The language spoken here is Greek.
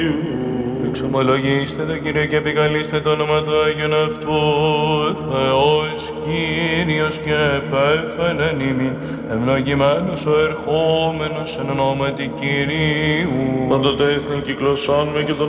Εξομολογήστε το Κύριε και επικαλείστε το όνομα του Άγιον αυτού, Θεός Κύριος και επέφερεν ημίν, ευλογημένος ο ερχόμενος εν ονόματι Κυρίου. Πάντοτε έθνη κυκλωσάν με και τον